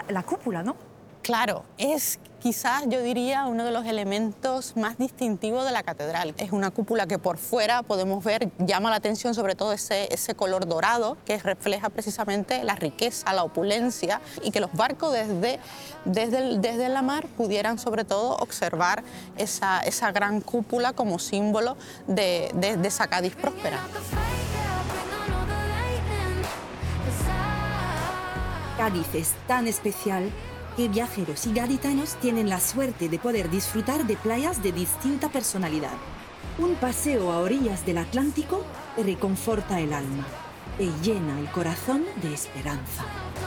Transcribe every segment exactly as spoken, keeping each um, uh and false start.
la cúpula, ¿no? Claro, es quizás, yo diría, uno de los elementos más distintivos de la catedral. Es una cúpula que por fuera podemos ver, llama la atención sobre todo ese, ese color dorado que refleja precisamente la riqueza, la opulencia, y que los barcos desde, desde, el, desde la mar pudieran sobre todo observar esa, esa gran cúpula como símbolo de, de, de esa Cádiz próspera. Cádiz es tan especial que viajeros y gaditanos tienen la suerte de poder disfrutar de playas de distinta personalidad. Un paseo a orillas del Atlántico te reconforta el alma, te llena el corazón de esperanza.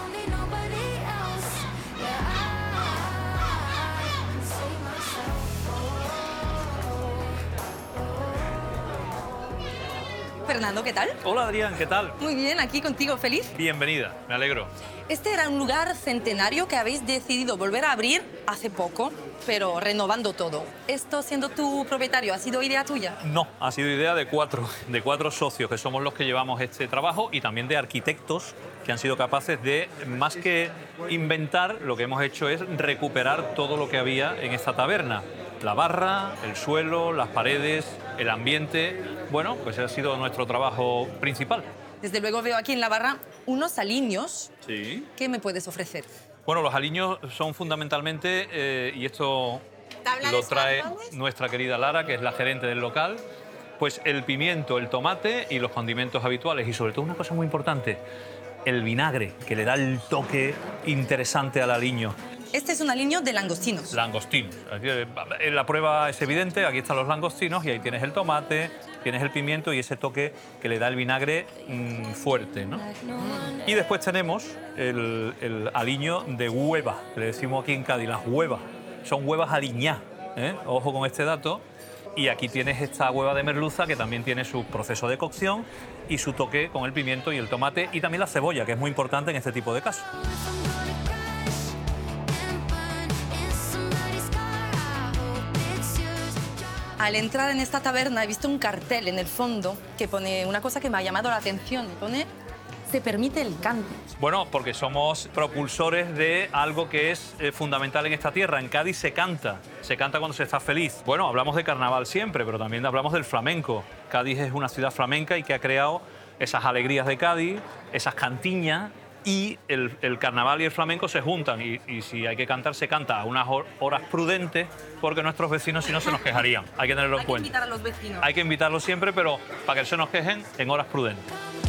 Fernando, ¿qué tal? Hola Adrián, ¿qué tal? Muy bien, aquí contigo, feliz. Bienvenida, me alegro. Este era un lugar centenario que habéis decidido volver a abrir hace poco, pero renovando todo. ¿Esto, siendo tú propietario, ha sido idea tuya? No, ha sido idea de cuatro, de cuatro socios que somos los que llevamos este trabajo y también de arquitectos que han sido capaces de, más que inventar, lo que hemos hecho es recuperar todo lo que había en esta taberna. La barra, el suelo, las paredes, el ambiente. Bueno, pues ha sido nuestro trabajo principal. Desde luego veo aquí en la barra unos aliños. Sí. ¿Qué me puedes ofrecer? Bueno, los aliños son fundamentalmente, eh, y esto lo trae nuestra querida Lara, que es la gerente del local, pues el pimiento, el tomate y los condimentos habituales. Y sobre todo una cosa muy importante, el vinagre, que le da el toque interesante al aliño. Este es un aliño de langostinos. Langostinos. La prueba es evidente, aquí están los langostinos y ahí tienes el tomate, tienes el pimiento y ese toque que le da el vinagre mmm, fuerte, ¿no? Y después tenemos el, el aliño de hueva, que le decimos aquí en Cádiz, las huevas. Son huevas aliñadas, ¿eh? Ojo con este dato. Y aquí tienes esta hueva de merluza que también tiene su proceso de cocción y su toque con el pimiento y el tomate y también la cebolla, que es muy importante en este tipo de casos. Al entrar en esta taberna he visto un cartel en el fondo que pone una cosa que me ha llamado la atención. Pone, se permite el canto. Bueno, porque somos propulsores de algo que es eh, fundamental en esta tierra. En Cádiz se canta, se canta cuando se está feliz. Bueno, hablamos de carnaval siempre, pero también hablamos del flamenco. Cádiz es una ciudad flamenca y que ha creado esas alegrías de Cádiz, esas cantiñas, y el, el carnaval y el flamenco se juntan y, y si hay que cantar, se canta a unas horas prudentes porque nuestros vecinos si no se nos quejarían. Hay que tenerlo en cuenta. Hay que invitar a los vecinos. Hay que invitarlos siempre, pero para que se nos quejen en horas prudentes.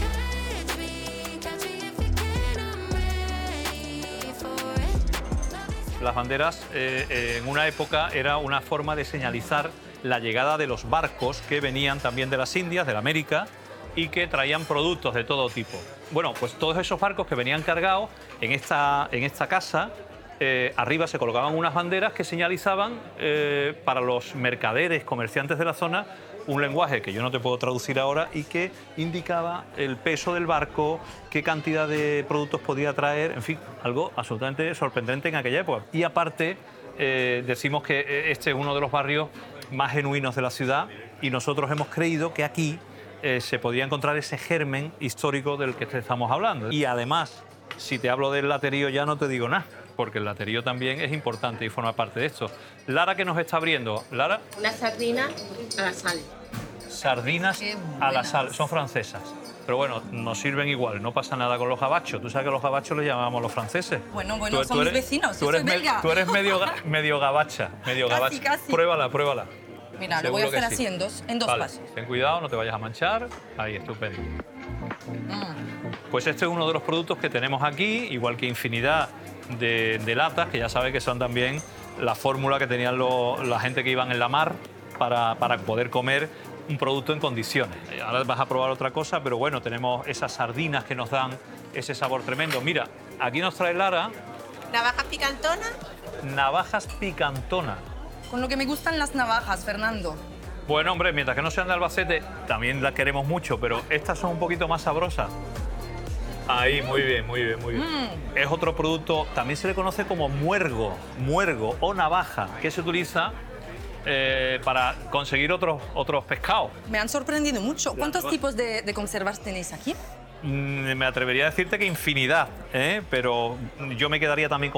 Las banderas eh, eh, en una época era una forma de señalizar la llegada de los barcos que venían también de las Indias, de la América, y que traían productos de todo tipo. Bueno, pues todos esos barcos que venían cargados en esta, en esta casa, eh, arriba se colocaban unas banderas que señalizaban eh, para los mercaderes, comerciantes de la zona, un lenguaje que yo no te puedo traducir ahora y que indicaba el peso del barco, qué cantidad de productos podía traer, en fin, algo absolutamente sorprendente en aquella época. Y aparte, eh, decimos que este es uno de los barrios más genuinos de la ciudad y nosotros hemos creído que aquí Eh, se podía encontrar ese germen histórico del que te estamos hablando. Y además, si te hablo del laterío ya no te digo nada, porque el laterío también es importante y forma parte de esto. Lara, ¿qué nos está abriendo? Lara. Una sardina a la sal. Sardinas a la sal, son francesas. Pero bueno, nos sirven igual, no pasa nada con los gabachos. Tú sabes que los gabachos los llamamos los franceses. Bueno, bueno, tú, son tú eres, mis vecinos, tú yo eres soy belga. Tú eres medio, medio gabacha, medio casi, gabacha. Casi. Pruébala, pruébala. Mira, lo voy a hacer así, sí. en dos, en dos vale. pasos. Ten cuidado, no te vayas a manchar. Ahí, estupendo. Mm. Pues este es uno de los productos que tenemos aquí, igual que infinidad de, de latas, que ya sabes que son también la fórmula que tenían lo, la gente que iban en la mar para, para poder comer un producto en condiciones. Ahora vas a probar otra cosa, pero bueno, tenemos esas sardinas que nos dan ese sabor tremendo. Mira, aquí nos trae Lara... ¿Navajas picantonas? Navajas picantonas. Con lo que me gustan las navajas, Fernando. Bueno, hombre, mientras que no sean de Albacete, también las queremos mucho, pero estas son un poquito más sabrosas. Ahí, muy bien, muy bien, muy bien. Mm. Es otro producto, también se le conoce como muergo, muergo o navaja, que se utiliza eh, para conseguir otros, otros pescados. Me han sorprendido mucho. ¿Cuántos tipos de, de conservas tenéis aquí? Mm, me atrevería a decirte que infinidad, ¿eh? Pero yo me quedaría también con